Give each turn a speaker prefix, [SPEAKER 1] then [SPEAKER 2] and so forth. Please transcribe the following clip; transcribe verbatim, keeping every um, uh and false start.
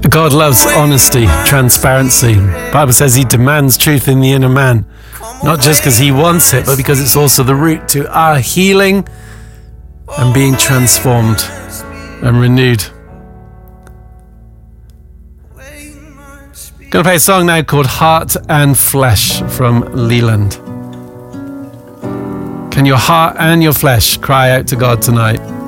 [SPEAKER 1] God loves honesty, transparency. The Bible says he demands truth in the inner man, not just because he wants it, but because it's also the route to our healing and being transformed and renewed. I'm going to play a song now called Heart and Flesh from Leland. Can your heart and your flesh cry out to God tonight?